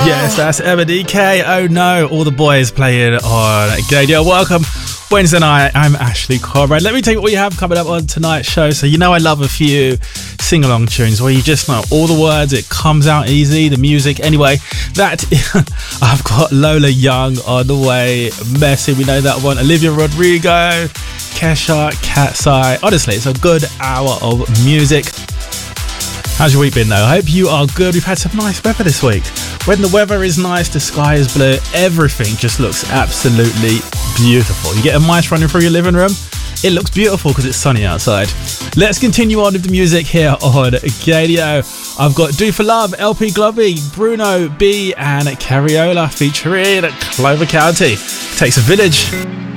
Yes, that's Emma DK. Oh no, all the boys playing on Gadio. Welcome. Wednesday night, I'm Ashley Conrad. Let me tell you what we have coming up on tonight's show. So, you know, I love a few sing-along tunes where you just know all the words, it comes out easy, the music. Anyway, that I've got Lola Young on the way, Messi, we know that one, Olivia Rodrigo, Kesha, Cat's Eye. Honestly, it's a good hour of music. How's your week been though? I hope you are good. We've had some nice weather this week. When the weather is nice, the sky is blue, everything just looks absolutely beautiful. You get a mice running through your living room, it looks beautiful because it's sunny outside. Let's continue on with the music here on Gadio. I've got Do For Love, LP Globby, Bruno B and Cariola featuring Clover County. Takes a village.